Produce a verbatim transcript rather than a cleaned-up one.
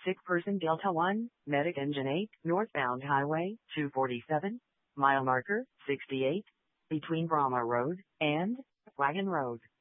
Sick person Delta one, Medic Engine eight, northbound Highway two forty-seven, mile marker sixty-eight, between Brahma Road and Wagon Road.